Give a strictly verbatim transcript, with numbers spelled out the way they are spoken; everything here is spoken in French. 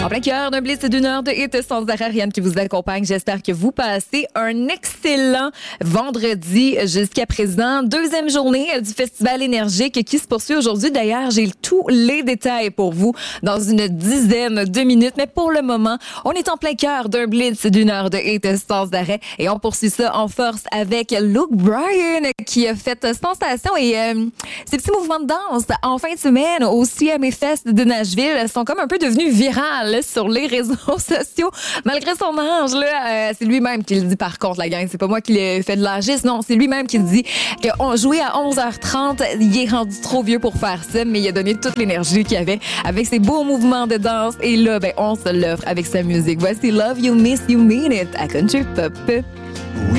En plein cœur d'un blitz d'une heure de hit sans arrêt, Ariane qui vous accompagne. J'espère que vous passez un excellent vendredi jusqu'à présent. Deuxième journée du Festival énergique qui se poursuit aujourd'hui. D'ailleurs, j'ai tous les détails pour vous dans une dizaine de minutes. Mais pour le moment, on est en plein cœur d'un blitz d'une heure de hit sans arrêt. Et on poursuit ça en force avec Luke Bryan qui a fait sensation et euh, ses petits mouvements de danse en fin de semaine au C M A Fest de Nashville sont comme un peu devenus virales sur les réseaux sociaux. Malgré son âge, là, euh, c'est lui-même qui le dit par contre, la gang. C'est pas moi qui l'ai fait de l'âgisme, non, c'est lui-même qui le dit qu'on jouait à onze heures trente. Il est rendu trop vieux pour faire ça, mais il a donné toute l'énergie qu'il avait avec ses beaux mouvements de danse. Et là, ben, on se l'offre avec sa musique. Voici Love You, Miss You, Mean It à Country Pop.